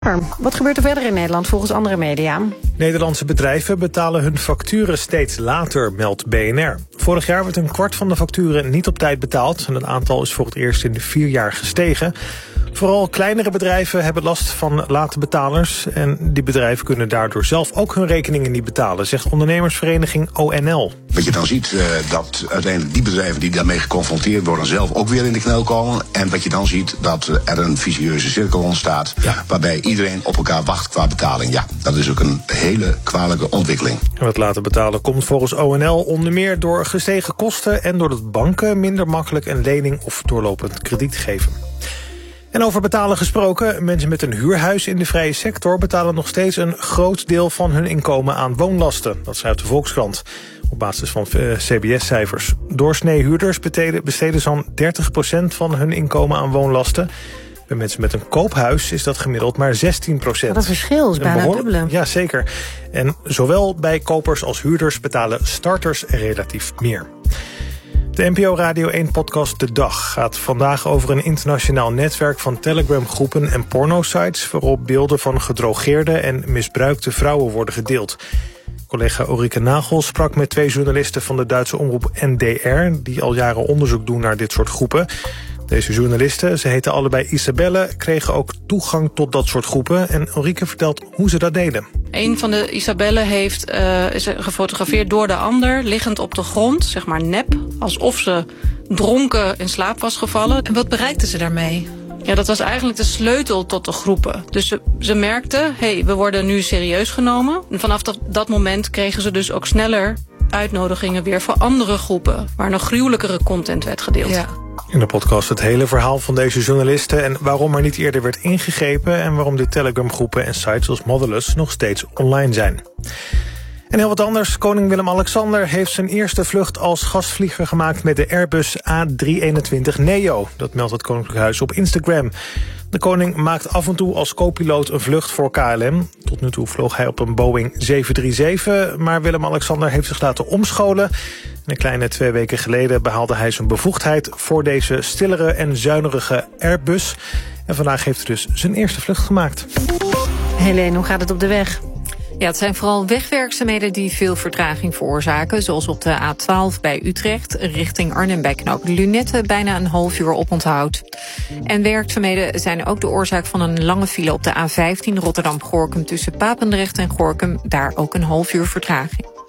Wat gebeurt er verder in Nederland volgens andere media? Nederlandse bedrijven betalen hun facturen steeds later, meldt BNR. Vorig jaar werd een kwart van de facturen niet op tijd betaald en het aantal is voor het eerst in de 4 jaar gestegen. Vooral kleinere bedrijven hebben last van late betalers en die bedrijven kunnen daardoor zelf ook hun rekeningen niet betalen, zegt ondernemersvereniging ONL. Wat je dan ziet, dat uiteindelijk die bedrijven die daarmee geconfronteerd worden zelf ook weer in de knel komen. En wat je dan ziet, dat er een vicieuze cirkel ontstaat, waarbij iedereen op elkaar wacht qua betaling. Ja, dat is ook een hele kwalijke ontwikkeling. En het laten betalen komt volgens ONL onder meer door gestegen kosten en doordat banken minder makkelijk een lening of doorlopend krediet geven. En over betalen gesproken, mensen met een huurhuis in de vrije sector betalen nog steeds een groot deel van hun inkomen aan woonlasten. Dat schrijft de Volkskrant op basis van CBS-cijfers. Doorsnee huurders besteden zo'n 30% van hun inkomen aan woonlasten. Bij mensen met een koophuis is dat gemiddeld maar 16%. Dat verschil is bijna dubbele. Ja, zeker. En zowel bij kopers als huurders betalen starters relatief meer. De NPO Radio 1-podcast De Dag gaat vandaag over een internationaal netwerk van Telegram-groepen en pornosites waarop beelden van gedrogeerde en misbruikte vrouwen worden gedeeld. Collega Ulrike Nagel sprak met 2 journalisten van de Duitse omroep NDR die al jaren onderzoek doen naar dit soort groepen. Deze journalisten, ze heten allebei Isabelle, kregen ook toegang tot dat soort groepen. En Ulrike vertelt hoe ze dat deden. Een van de Isabelle is gefotografeerd door de ander, liggend op de grond, zeg maar nep, alsof ze dronken in slaap was gevallen. En wat bereikten ze daarmee? Ja, dat was eigenlijk de sleutel tot de groepen. Dus ze merkten, we worden nu serieus genomen. En vanaf dat moment kregen ze dus ook sneller uitnodigingen weer voor andere groepen, waar nog gruwelijkere content werd gedeeld. Ja. In de podcast het hele verhaal van deze journalisten en waarom er niet eerder werd ingegrepen en waarom de Telegram-groepen en sites als Motherless nog steeds online zijn. En heel wat anders, koning Willem-Alexander heeft zijn eerste vlucht als gastvlieger gemaakt met de Airbus A321neo. Dat meldt het Koninklijk Huis op Instagram. De koning maakt af en toe als co-piloot een vlucht voor KLM. Tot nu toe vloog hij op een Boeing 737, maar Willem-Alexander heeft zich laten omscholen. Een kleine 2 weken geleden behaalde hij zijn bevoegdheid voor deze stillere en zuinige Airbus. En vandaag heeft hij dus zijn eerste vlucht gemaakt. Helene, hoe gaat het op de weg? Ja, het zijn vooral wegwerkzaamheden die veel vertraging veroorzaken. Zoals op de A12 bij Utrecht, richting Arnhem bij knooppunt Lunette, bijna een half uur oponthoud. En werkzaamheden zijn ook de oorzaak van een lange file op de A15 Rotterdam-Gorinchem tussen Papendrecht en Gorinchem. Daar ook een half uur vertraging.